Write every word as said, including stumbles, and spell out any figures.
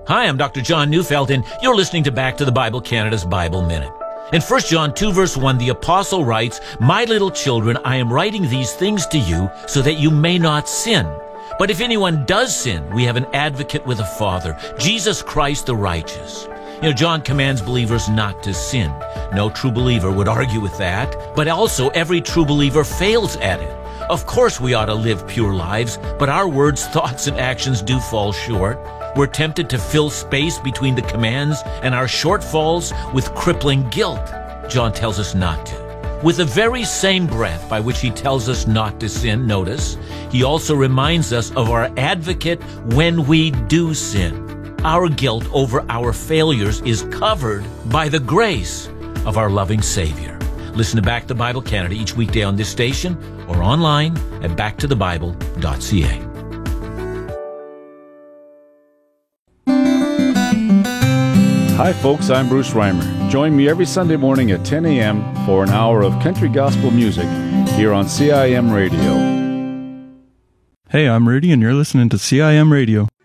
Hi, I'm Doctor John Neufeld, and you're listening to Back to the Bible Canada's Bible Minute. In First John two, verse one, the apostle writes, "My little children, I am writing these things to you so that you may not sin. But if anyone does sin, we have an advocate with the Father, Jesus Christ the righteous." You know, John commands believers not to sin. No true believer would argue with that, but also every true believer fails at it. Of course we ought to live pure lives, but our words, thoughts, and actions do fall short. We're tempted to fill space between the commands and our shortfalls with crippling guilt. John tells us not to. With the very same breath by which he tells us not to sin, notice, he also reminds us of our advocate when we do sin. Our guilt over our failures is covered by the grace of our loving Savior. Listen to Back to the Bible Canada each weekday on this station or online at back to the bible dot c a. Hi folks, I'm Bruce Reimer. Join me every Sunday morning at ten a.m. for an hour of country gospel music here on C I M Radio. Hey, I'm Rudy and you're listening to C I M Radio.